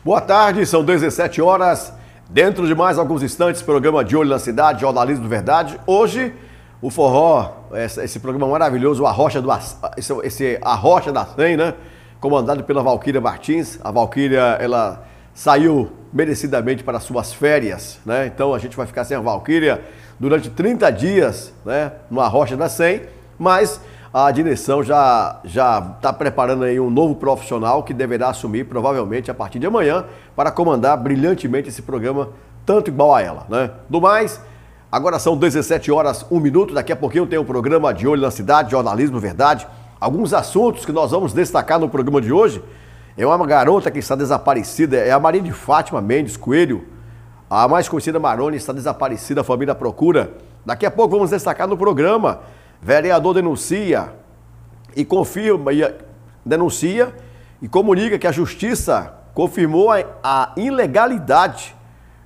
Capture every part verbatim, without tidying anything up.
Boa tarde, são dezessete horas. Dentro de mais alguns instantes, programa De Olho na Cidade, Jornalismo Verdade. Hoje, o forró, esse programa maravilhoso, o Arrocha do, esse, esse Arrocha da cem, né? Comandado pela Valquíria Martins. A Valquíria, ela saiu merecidamente para suas férias, né? Então a gente vai ficar sem a Valquíria durante trinta dias, né? No Arrocha da cem, mas a direção já já está preparando aí um novo profissional que deverá assumir provavelmente a partir de amanhã para comandar brilhantemente esse programa, tanto igual a ela, né? Do mais, agora são dezessete horas, um minuto, daqui a pouquinho tem o programa De Olho na Cidade, Jornalismo Verdade. Alguns assuntos que nós vamos destacar no programa de hoje é uma garota que está desaparecida, é a Maria de Fátima Mendes Coelho, a mais conhecida Marone, está desaparecida, a família procura. Daqui a pouco vamos destacar no programa. Vereador denuncia e confirma, e denuncia e comunica que a Justiça confirmou a, a ilegalidade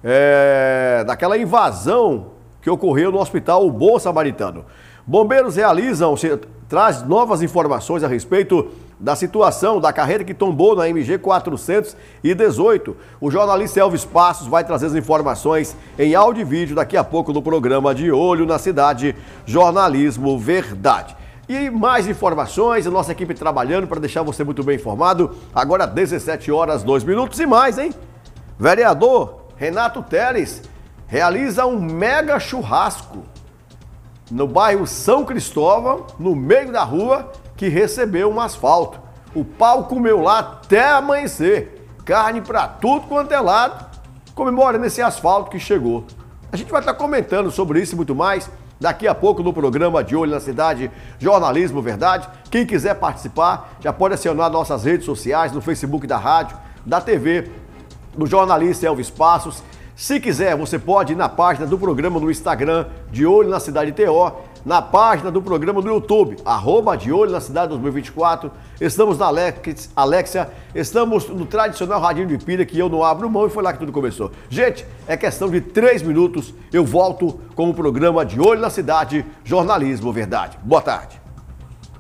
é, daquela invasão que ocorreu no Hospital Bom Samaritano. Bombeiros realizam, se, traz novas informações a respeito da situação da carreta que tombou na M G quatrocentos e dezoito. O jornalista Elvis Passos vai trazer as informações em áudio e vídeo daqui a pouco no programa De Olho na Cidade, Jornalismo Verdade. E mais informações, a nossa equipe trabalhando para deixar você muito bem informado. Agora dezessete horas, dois minutos e mais, hein? Vereador Renato Teles realiza um mega churrasco no bairro São Cristóvão, no meio da rua, que recebeu um asfalto. O pau comeu lá até amanhecer. Carne para tudo quanto é lado, comemorando esse asfalto que chegou. A gente vai estar comentando sobre isso e muito mais daqui a pouco no programa De Olho na Cidade, Jornalismo Verdade. Quem quiser participar, já pode acionar nossas redes sociais, no Facebook da rádio, da T V, do jornalista Elvis Passos. Se quiser, você pode ir na página do programa no Instagram, De Olho na Cidade T O, na página do programa no YouTube, arroba De Olho na Cidade dois mil e vinte e quatro. Estamos na Alex, Alexia, estamos no tradicional radinho de pilha que eu não abro mão e foi lá que tudo começou. Gente, é questão de três minutos, eu volto com o programa De Olho na Cidade, Jornalismo Verdade. Boa tarde.